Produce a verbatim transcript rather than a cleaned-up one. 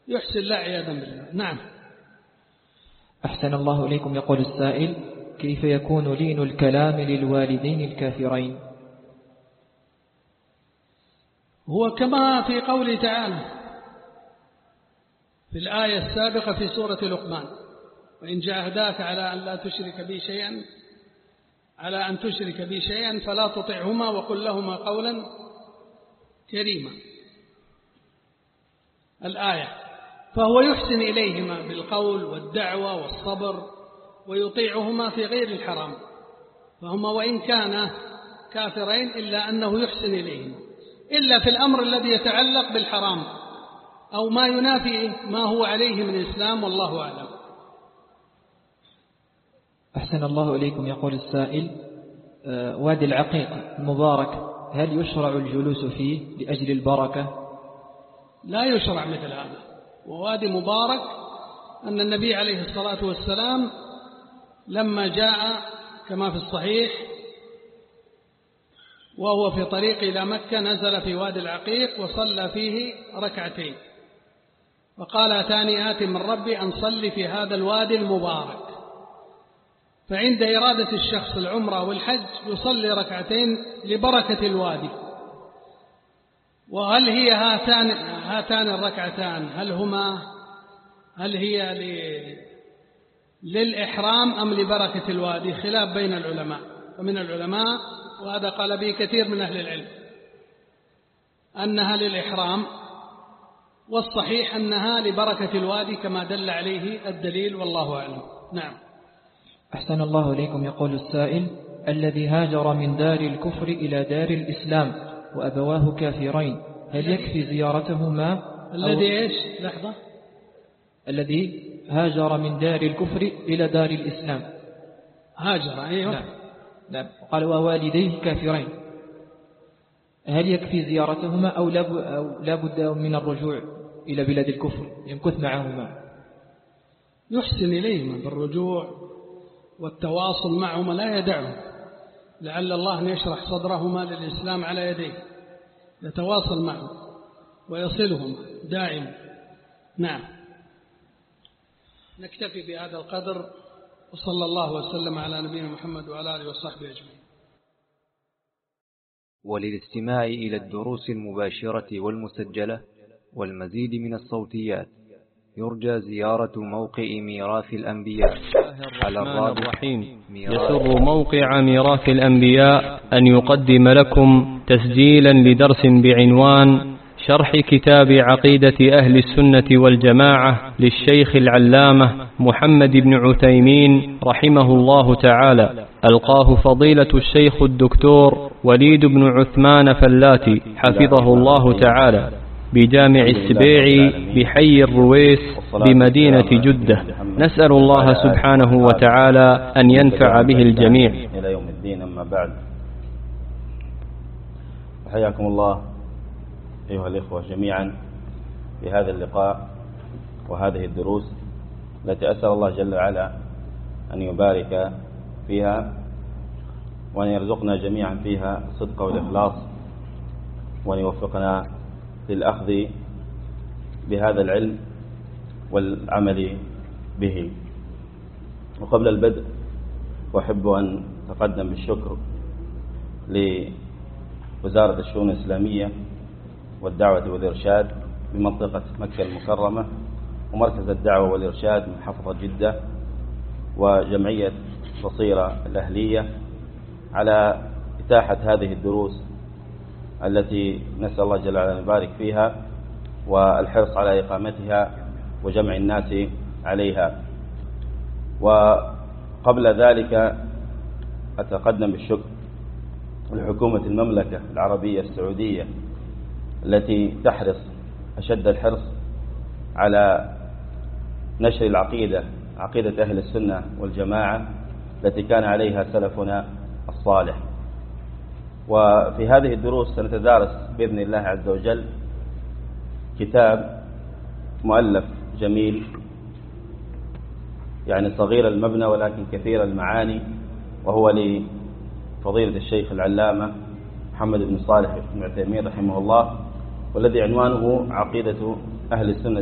يحسن لا عياذا بالله. نعم. أحسن الله إليكم. يقول السائل: كيف يكون لين الكلام للوالدين الكافرين؟ هو كما في قوله تعالى في الآية السابقة في سورة لقمان: وإن جاهداك على أن لا تشرك بي شيئا على أن تشرك بي شيئا فلا تطعهما وقل لهما قولا كريما، الآية. فهو يحسن إليهما بالقول والدعوة والصبر ويطيعهما في غير الحرام، فهما وإن كانا كافرين إلا أنه يحسن إليهما، إلا في الأمر الذي يتعلق بالحرام أو ما ينافي ما هو عليه من الإسلام، والله أعلم. أحسن الله إليكم. يقول السائل: وادي العقيق المبارك هل يشرع الجلوس فيه لأجل البركة؟ لا يشرع مثل هذا. ووادي مبارك أن النبي عليه الصلاة والسلام لما جاء كما في الصحيح وهو في طريق إلى مكة نزل في وادي العقيق وصلى فيه ركعتين، وقال: أتاني آت من ربي أن صلي في هذا الوادي المبارك. فعند إرادة الشخص العمرة والحج يصلي ركعتين لبركة الوادي. وهل هي هاتان, هاتان الركعتان هل هما هل هي للإحرام أم لبركة الوادي؟ خلاف بين العلماء. فمن العلماء، وهذا قال به كثير من أهل العلم، أنها للإحرام، والصحيح أنها لبركة الوادي كما دل عليه الدليل، والله أعلم. نعم. أحسن الله إليكم. يقول السائل: الذي هاجر من دار الكفر إلى دار الإسلام وأبواه كافرين هل يكفي زيارتهما؟ الذي إيش؟ لحظة. الذي هاجر من دار الكفر إلى دار الإسلام. هاجر، أيوه. نعم. نعم. قال: ووالديه كافرين هل يكفي زيارتهما أو لا بد من الرجوع إلى بلاد الكفر يمكث معهما؟ يحسن إليهما بالرجوع والتواصل معهما، لا يدعهم، لعل الله أن يشرح صدرهما للإسلام على يديه، يتواصل معهم ويصلهم دائما. نعم. نكتفي بهذا القدر، وصلى الله وسلم على نبينا محمد وعلى آله وصحبه أجمعين. وللاستماع إلى الدروس المباشرة والمسجلة والمزيد من الصوتيات يرجى زيارة موقع ميراث الأنبياء على الرابط الرحيم. يسر موقع ميراث الأنبياء أن يقدم لكم تسجيلا لدرس بعنوان شرح كتاب عقيدة أهل السنة والجماعة للشيخ العلامة محمد بن عثيمين رحمه الله تعالى، ألقاه فضيلة الشيخ الدكتور وليد بن عثمان فلاتي حفظه الله تعالى بجامع السبيعي بحي الرويس بمدينة جدة. نسأل الله سبحانه وتعالى أن ينفع به الجميع إلى يوم الدين. أما بعد، حياكم الله أيها الإخوة جميعا في هذا اللقاء وهذه الدروس التي أسأل الله جل وعلا أن يبارك فيها وأن يرزقنا جميعا فيها الصدق والإخلاص، وأن يوفقنا للأخذ بهذا العلم والعمل به. وقبل البدء أحب أن أتقدم بالشكر لوزارة الشؤون الإسلامية والدعوة والإرشاد بمنطقة مكة المكرمة، ومركز الدعوة والإرشاد من محافظة جدة، وجمعية بصيرة الأهلية على إتاحة هذه الدروس التي نسأل الله جل وعلا أن يبارك فيها، والحرص على إقامتها وجمع الناس عليها. وقبل ذلك أتقدم بالشكر لحكومة المملكة العربية السعودية التي تحرص أشد الحرص على نشر العقيدة عقيدة أهل السنة والجماعة التي كان عليها سلفنا الصالح. وفي هذه الدروس سنتدارس بإذن الله عز وجل كتاب مؤلف جميل، يعني صغير المبنى ولكن كثير المعاني، وهو لفضيلة الشيخ العلامة محمد بن صالح بن عثيمين رحمه الله، والذي عنوانه عقيدة أهل السنة